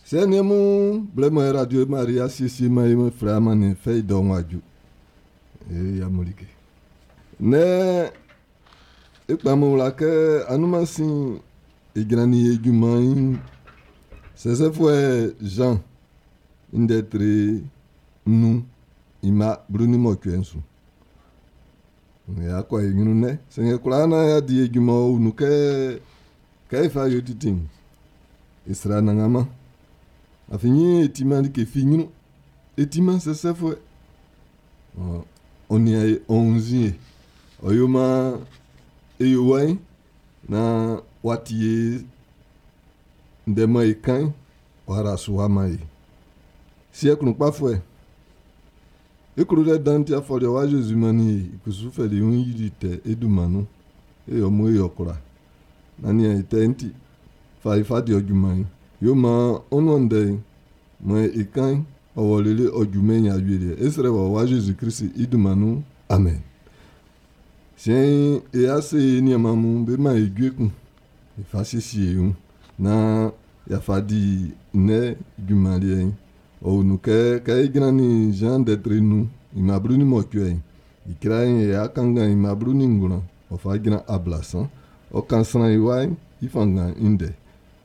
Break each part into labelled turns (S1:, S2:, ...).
S1: C'est mon blême radio Maria Sissi Maïm Framane Fei Donwaju. Et Yamolike. Ne Ekpamolake Anumasin Egrani Egumain. C'est ce fois Jean. Indetre nous. Ima Bruni Mokuensu. Ya kwa yunune. Senge kulana ya di Eguma unuke. Kaifa yotiting. Isra nangama. Afini etima ke finu etima c'est fois on y a 11 oyoma eyowai na watie ndema ikan wara suwamai siècle pas foi ekuru danti afori wa Jésus mani kusufeli unyite edumanu eyomo eyokura nani etenti fa di ojumai yoma ononde mo ikan awolele ojumenya yele esre wa Jésus Christ idumanu amen. Sien e ase ni amamu be ma egweku ifasisi un na ya fadi ne jumalien o nuke kai grani Jean d'être nous imabruni mokwe ikrain ya kanga imabruni nguna o fa gina ablasan o kansan iwai ifanga inde.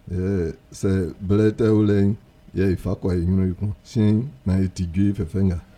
S1: C'est blete ou l'un, il faut quoi, il y a un chien, mais il fait